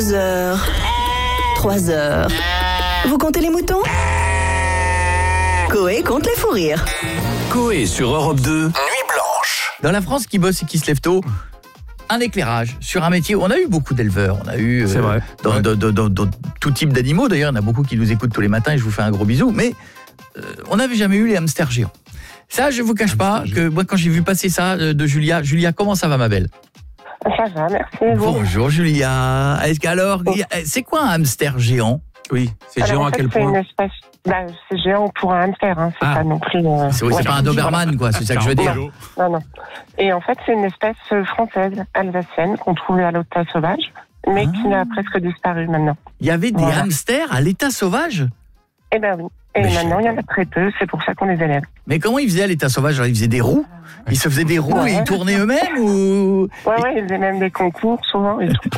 2 heures, 3 heures. Vous comptez les moutons ? Coé compte les fous rires. Coé sur Europe 2, Nuit Blanche. Dans la France qui bosse et qui se lève tôt, un éclairage sur un métier. On a eu beaucoup d'éleveurs, on a eu C'est vrai. Dans tout type d'animaux. D'ailleurs, il y en a beaucoup qui nous écoutent tous les matins et je vous fais un gros bisou. Mais on n'avait jamais eu les hamsters géants. Ça, je vous cache pas que moi, quand j'ai vu passer ça de Julia, comment ça va, ma belle ? Ça va, merci. Vous. Bonjour Julia. Est-ce qu'alors, c'est quoi un hamster géant ? Oui, c'est Alors, géant en à fait, quel c'est point une espèce... c'est géant pour un hamster, hein. C'est pas non plus... C'est pas un Doberman, quoi, c'est ça que je veux dire. Non. Et en fait, c'est une espèce française, alsacienne, qu'on trouvait à l'état sauvage, mais qui a presque disparu maintenant. Il y avait des hamsters à l'état sauvage ? Eh ben oui. Et maintenant, il y en a très peu, c'est pour ça qu'on les élève. Mais comment ils faisaient à l'état sauvage ? Genre, ils faisaient des roues ? Ils se faisaient des roues et ils tournaient eux-mêmes ou... Ouais, ils faisaient même des concours, souvent, et tout.